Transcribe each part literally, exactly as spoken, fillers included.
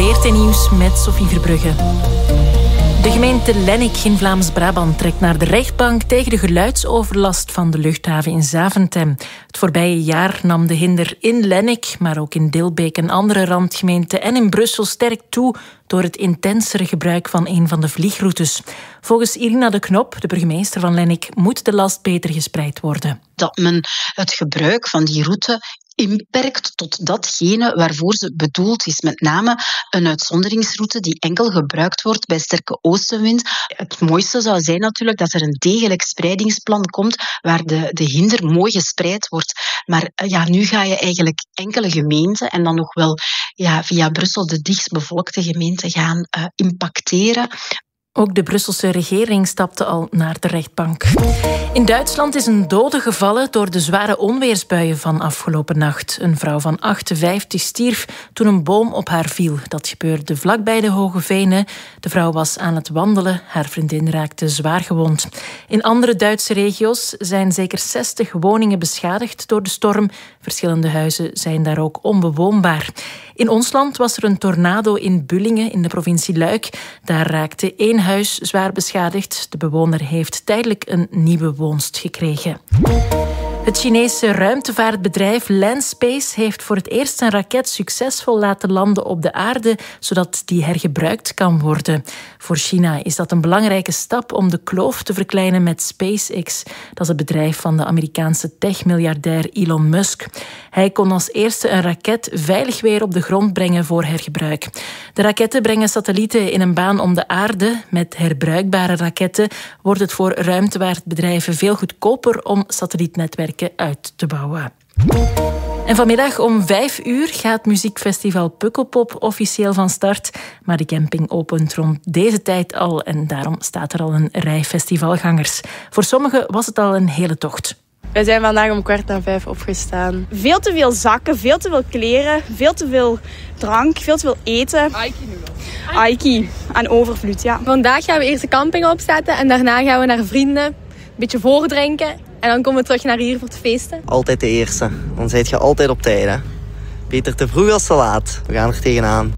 V R T Nieuws met Sophie Verbrugge. De gemeente Lennik in Vlaams-Brabant trekt naar de rechtbank tegen de geluidsoverlast van de luchthaven in Zaventem. Het voorbije jaar nam de hinder in Lennik, maar ook in Dilbeek en andere randgemeenten en in Brussel sterk toe door het intensere gebruik van een van de vliegroutes. Volgens Irina de Knop, de burgemeester van Lennik, moet de last beter gespreid worden. Dat men het gebruik van die route inperkt tot datgene waarvoor ze bedoeld is. Met name een uitzonderingsroute die enkel gebruikt wordt bij sterke oostenwind. Het mooiste zou zijn natuurlijk dat er een degelijk spreidingsplan komt waar de, de hinder mooi gespreid wordt. Maar ja, nu ga je eigenlijk enkele gemeenten en dan nog wel ja, via Brussel de dichtstbevolkte gemeenten gaan uh, impacteren. Ook de Brusselse regering stapte al naar de rechtbank. In Duitsland is een dode gevallen door de zware onweersbuien van afgelopen nacht. Een vrouw van achtenvijftig stierf toen een boom op haar viel. Dat gebeurde vlakbij de Hoge Venen. De vrouw was aan het wandelen. Haar vriendin raakte zwaar gewond. In andere Duitse regio's zijn zeker zestig woningen beschadigd door de storm. Verschillende huizen zijn daar ook onbewoonbaar. In ons land was er een tornado in Bullingen in de provincie Luik. Daar raakte één huis zwaar beschadigd. De bewoner heeft tijdelijk een nieuwe woonst gekregen. Het Chinese ruimtevaartbedrijf Landspace heeft voor het eerst een raket succesvol laten landen op de aarde, zodat die hergebruikt kan worden. Voor China is dat een belangrijke stap om de kloof te verkleinen met SpaceX. Dat is het bedrijf van de Amerikaanse techmiljardair Elon Musk. Hij kon als eerste een raket veilig weer op de grond brengen voor hergebruik. De raketten brengen satellieten in een baan om de aarde. Met herbruikbare raketten wordt het voor ruimtevaartbedrijven veel goedkoper om satellietnetwerken uit te bouwen. En vanmiddag om vijf uur gaat muziekfestival Pukkelpop officieel van start. Maar de camping opent rond deze tijd al en daarom staat er al een rij festivalgangers. Voor sommigen was het al een hele tocht. Wij zijn vandaag om kwart na vijf opgestaan. Veel te veel zakken, veel te veel kleren, veel te veel drank, veel te veel eten. Aiki nu wel. Aiki, aan overvloed, ja. Vandaag gaan we eerst de camping opzetten en daarna gaan we naar vrienden, een beetje voordrinken. En dan komen we terug naar hier voor het feesten. Altijd de eerste, dan zit je altijd op tijd. Hè? Beter te vroeg als te laat. We gaan er tegenaan.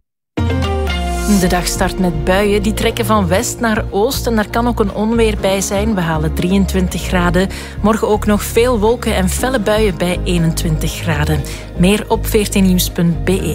De dag start met buien. Die trekken van west naar oost en daar kan ook een onweer bij zijn. We halen drieëntwintig graden. Morgen ook nog veel wolken en felle buien bij eenentwintig graden. Meer op v r t nieuws punt b e.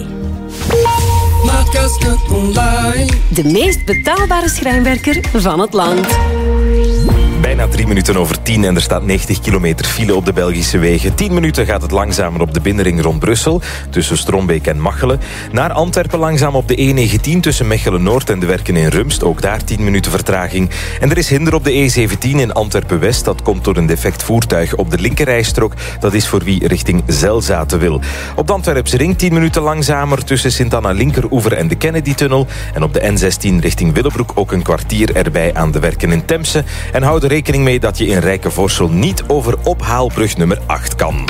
De meest betaalbare schrijnwerker van het land. Bijna drie minuten over tien en er staat negentig kilometer file op de Belgische wegen. Tien minuten gaat het langzamer op de binnenring rond Brussel, tussen Strombeek en Machelen. Naar Antwerpen langzaam op de E negentien tussen Mechelen-Noord en de werken in Rumst. Ook daar tien minuten vertraging. En er is hinder op de E zeventien in Antwerpen-West. Dat komt door een defect voertuig op de linkerrijstrook. Dat is voor wie richting Zelzaten wil. Op de Antwerpse ring tien minuten langzamer tussen Sint-Anna-Linkeroever en de Kennedy-tunnel. En op de N zestien richting Willebroek ook een kwartier erbij aan de werken in Temse. En houd er rekening mee dat je in Rijkenvorsel niet over ophaalbrug nummer acht kan.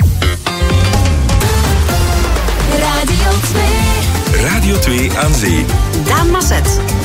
Radio twee. Radio twee aan zee. Daan Masset.